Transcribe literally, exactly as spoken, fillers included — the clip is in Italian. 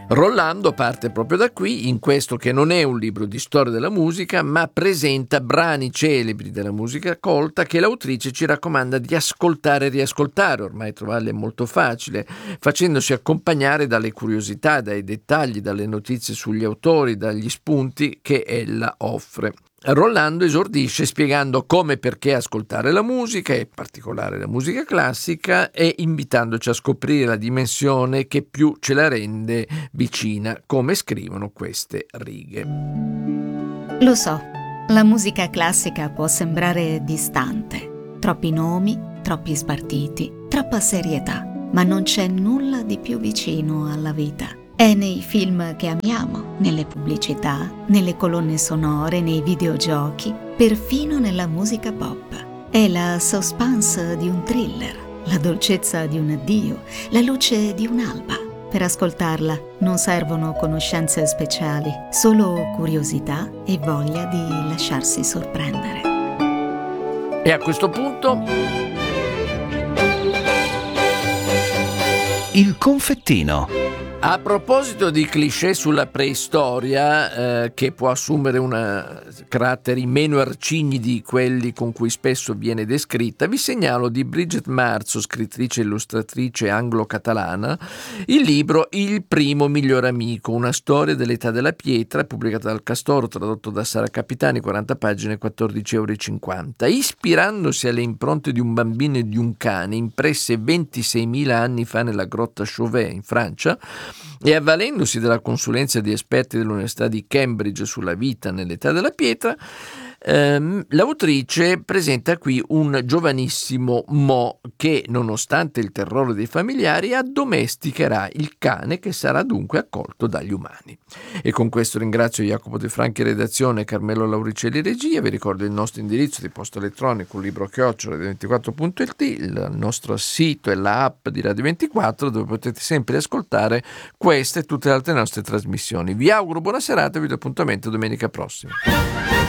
Rolando parte proprio da qui, in questo che non è un libro di storia della musica, ma presenta brani celebri della musica colta che l'autrice ci raccomanda di ascoltare e riascoltare, ormai trovarli è molto facile, facendosi accompagnare dalle curiosità, dai dettagli, dalle notizie sugli autori, dagli spunti che ella offre. Rolando esordisce spiegando come e perché ascoltare la musica, e in particolare la musica classica, e invitandoci a scoprire la dimensione che più ce la rende vicina, come scrivono queste righe. Lo so, la musica classica può sembrare distante. Troppi nomi, troppi spartiti, troppa serietà, ma non c'è nulla di più vicino alla vita. È nei film che amiamo, nelle pubblicità, nelle colonne sonore, nei videogiochi, perfino nella musica pop. È la suspense di un thriller, la dolcezza di un addio, la luce di un'alba. Per ascoltarla non servono conoscenze speciali, solo curiosità e voglia di lasciarsi sorprendere. E a questo punto il confettino. A proposito di cliché sulla preistoria, eh, che può assumere una, caratteri meno arcigni di quelli con cui spesso viene descritta, vi segnalo di Bridget Marzo, scrittrice e illustratrice anglo-catalana, il libro Il primo miglior amico, una storia dell'età della pietra, pubblicata dal Castoro, tradotto da Sara Capitani, quaranta pagine, quattordici virgola cinquanta euro. Ispirandosi alle impronte di un bambino e di un cane, impresse ventiseimila anni fa nella grotta Chauvet in Francia, e avvalendosi della consulenza di esperti dell'Università di Cambridge sulla vita nell'età della pietra, ehm, l'autrice presenta qui un giovanissimo Mo che, nonostante il terrore dei familiari, addomesticherà il cane, che sarà dunque accolto dagli umani. E con questo ringrazio Jacopo De Franchi redazione e Carmelo Lauricelli regia. Vi ricordo il nostro indirizzo di posta elettronico libro chiocciola radio ventiquattro punto it, il nostro sito e la app di Radio ventiquattro, dove potete sempre ascoltare queste e tutte le altre nostre trasmissioni. Vi auguro buona serata e vi do appuntamento domenica prossima.